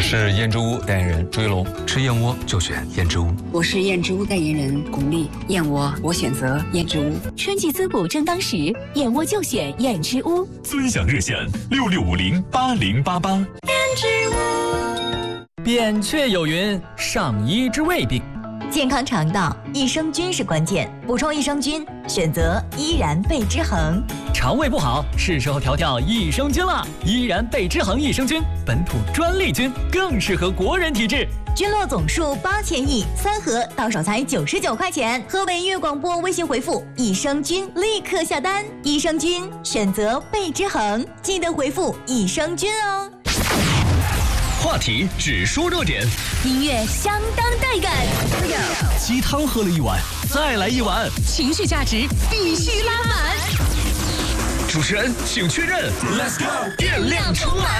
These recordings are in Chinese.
是燕之屋代言人朱一龙， 吃燕窝就选燕之屋。 我是燕之屋代言人巩俐，燕窝我选择燕之屋。 春季滋补正当时，燕窝就选燕之屋。 尊享热线66508088。燕之屋。扁鹊有云：上医治未病。 健康肠道，益生菌是关键，补充益生菌，选择依然贝之恒。 肠胃不好，是时候调调益生菌了。依然贝之恒益生菌，本土专利菌，更适合国人体质。 菌落总数8000亿，3盒到手才99块钱。河北音乐广播微信回复益生菌，立刻下单。益生菌选择贝之恒，记得回复益生菌哦。 话题只说热点， 音乐相当带感。 鸡汤喝了一碗，再来一碗， 情绪价值必须拉满。 主持人请确认 ，Let's go， 电量充满。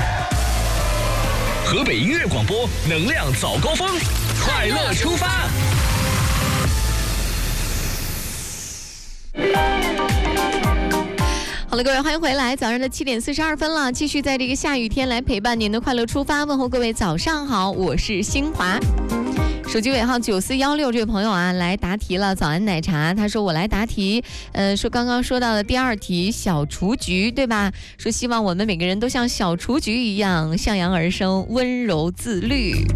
河北音乐广播，能量早高峰，快乐出发。 好了，各位，欢迎回来。早上的7点42分了，继续在这个下雨天来陪伴您的快乐出发。问候各位早上好，我是新华。手机尾号9416这位朋友啊，来答题了。早安奶茶，他说我来答题，说刚刚说到的第2题小雏菊，对吧？说希望我们每个人都像小雏菊一样向阳而生，温柔自律。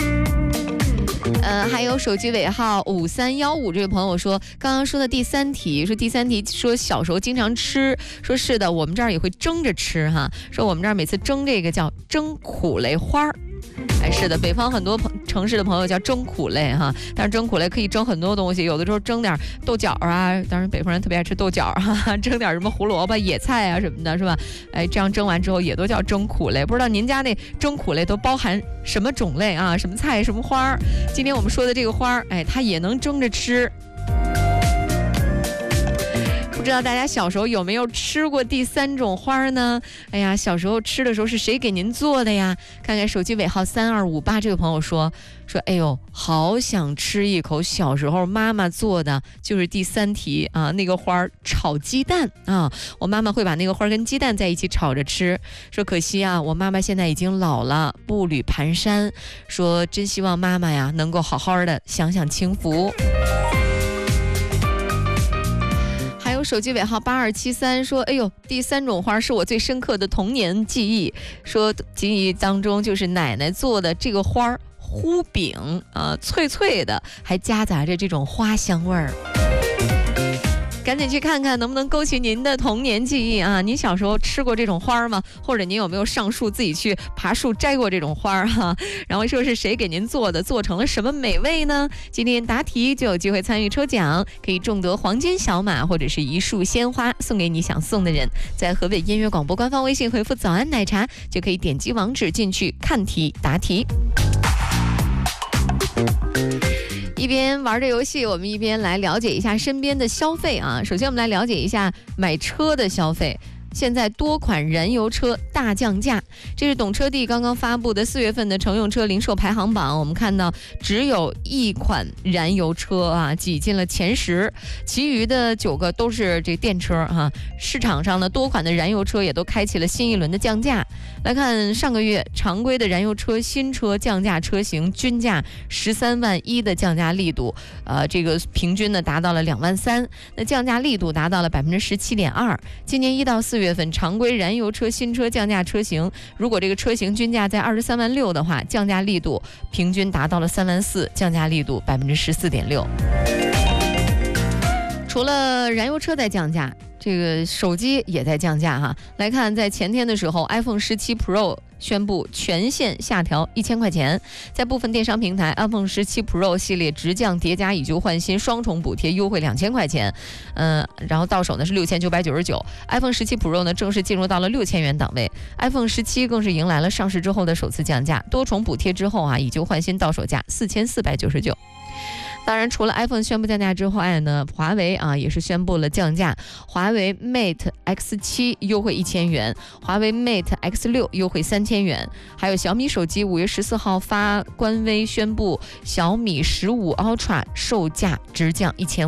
还有手机尾号5315这位朋友说，刚刚说的第3题，说第3题说小时候经常吃，说是的，我们这儿也会蒸着吃哈，说我们这儿每次蒸这个叫蒸苦雷花儿。哎，是的，北方很多城市的朋友叫蒸苦类哈，但是蒸苦类可以蒸很多东西，有的时候蒸点豆角啊，当然北方人特别爱吃豆角哈，蒸点什么胡萝卜、野菜啊什么的，是吧？哎，这样蒸完之后也都叫蒸苦类。不知道您家那蒸苦类都包含什么种类啊？什么菜、什么花儿？今天我们说的这个花儿，哎，它也能蒸着吃。不知道大家小时候有没有吃过第3种花呢？哎呀，小时候吃的时候是谁给您做的呀？看看手机尾号3258这位朋友说，哎呦，好想吃一口小时候妈妈做的，就是第3题啊，那个花炒鸡蛋啊，我妈妈会把那个花跟鸡蛋在一起炒着吃。说可惜啊，我妈妈现在已经老了，步履蹒跚。说真希望妈妈呀能够好好的享享清福。还有手机尾号8273说，哎呦，第3种花是我最深刻的童年记忆，说记忆当中就是奶奶做的这个花糊饼啊，脆脆的，还夹杂着这种花香味儿。赶紧去看看能不能勾起您的童年记忆啊！您小时候吃过这种花吗？或者您有没有上树自己去爬树摘过这种花哈？然后说是谁给您做的，做成了什么美味呢？今天答题就有机会参与抽奖，可以中得黄金小马或者是一束鲜花，送给你想送的人。在河北音乐广播官方微信回复早安奶茶，就可以点击网址进去看题答题。一边玩着游戏，我们一边来了解一下身边的消费啊。首先我们来了解一下买车的消费。现在多款燃油车大降价，这是懂车帝刚刚发布的4月份的乘用车零售排行榜。我们看到只有1款燃油车啊挤进了前10，其余的9个都是这电车啊。市场上呢，多款的燃油车也都开启了新一轮的降价。来看上个月常规的燃油车新车降价车型均价13万1的降价力度，这个平均呢达到了2万3，那降价力度达到了17.2%。今年1到4月份常规燃油车新车降价车型，如果这个车型均价在23万6的话，降价力度平均达到了3万4，降价力度14.6%。除了燃油车在降价，这个手机也在降价哈。来看，在前天的时候 ，iPhone 17 Pro 宣布全线下调1000块钱，在部分电商平台 iPhone 17 Pro 系列直降叠加以旧换新双重补贴优惠2000块钱，然后到手呢是6999，iPhone 17 Pro 呢正式进入到了6000元档位，iPhone 17更是迎来了上市之后的首次降价，多重补贴之后啊，以旧换新到手价4499。当然，除了 iPhone 宣布降价之外呢，华为啊也是宣布了降价。华为 Mate X7 优惠1000元，华为 Mate X6 优惠3000元。还有小米手机5月14号发官微宣布，小米15 Ultra 售价直降1500。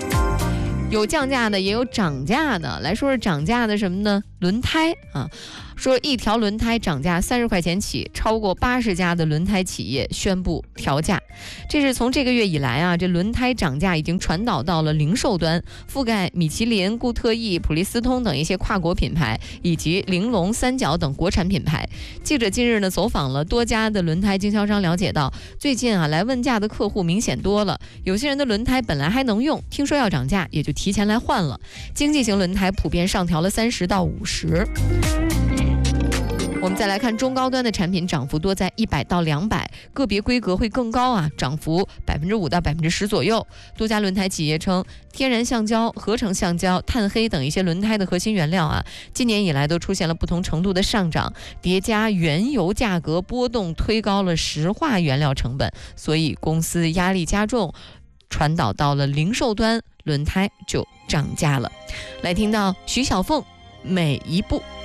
有降价的，也有涨价的。来说说涨价的什么呢？轮胎啊， 说一条轮胎涨价30块钱起，超过80家的轮胎企业宣布调价。这是从这个月以来啊，这轮胎涨价已经传导到了零售端，覆盖米其林、固特异、普利司通等一些跨国品牌，以及玲珑、三角等国产品牌。记者近日呢走访了多家的轮胎经销商，了解到最近啊来问价的客户明显多了，有些人的轮胎本来还能用，听说要涨价，也就提前来换了。经济型轮胎普遍上调了30到50。我们再来看中高端的产品，涨幅多在100到200，个别规格会更高啊，涨幅5%到10%左右。多家轮胎企业称，天然橡胶、合成橡胶、碳黑等一些轮胎的核心原料啊，今年以来都出现了不同程度的上涨，叠加原油价格波动，推高了石化原料成本，所以公司压力加重，传导到了零售端，轮胎就涨价了。来听到徐小凤每一步。